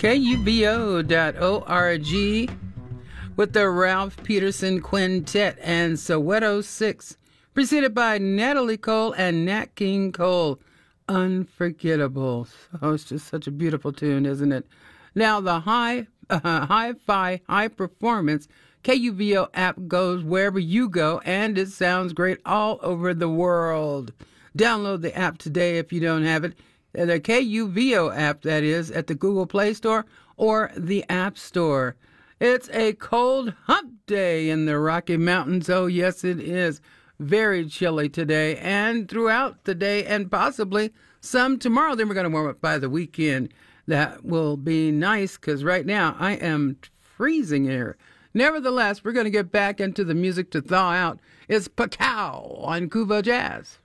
KUVO.org with the Ralph Peterson Quintet and Soweto 6, preceded by Natalie Cole and Nat King Cole. Unforgettable. Oh, it's just such a beautiful tune, isn't it? Now, the Hi-Fi High Performance KUVO app goes wherever you go, and it sounds great all over the world. Download the app today if you don't have it. The KUVO app, that is, at the Google Play Store or the App Store. It's a cold hump day in the Rocky Mountains. Oh, yes, it is. Very chilly today and throughout the day, and possibly some tomorrow. Then we're going to warm up by the weekend. That will be nice because right now I am freezing here. Nevertheless, we're going to get back into the music to thaw out. It's Pacow on Kuvo Jazz.